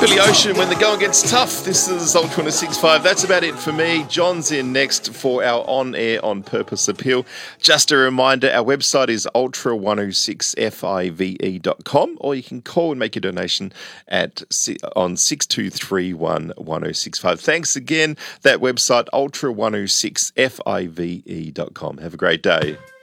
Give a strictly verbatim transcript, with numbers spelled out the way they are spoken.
Billy Ocean, When the Going Gets Tough. This is Ultra one oh six point five. That's about it for me. John's in next for our on-air, on-purpose appeal. Just a reminder, our website is ultra one oh six five dot com, or you can call and make your donation at on six two three one one oh six five. Thanks again. That website, ultra one oh six five dot com. Have a great day.